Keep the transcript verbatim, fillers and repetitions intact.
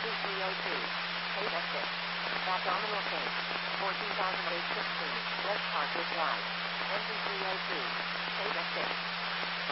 Engine three oh two. Paid F six. Abdominal tank. fourteen thousand eight hundred sixteen. Left cartridge right. Engine three oh two. Paid F six.